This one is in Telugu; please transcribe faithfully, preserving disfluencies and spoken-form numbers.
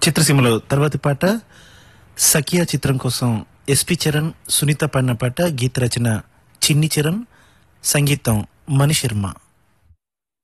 చిత్రసీమలో తర్వాతి పాట సఖియా చిత్రం కోసం ఎస్పి చరణ్ సునీత పాడిన పాట. గీత రచన చిన్ని చరణ్, సంగీతం మణిశర్మ.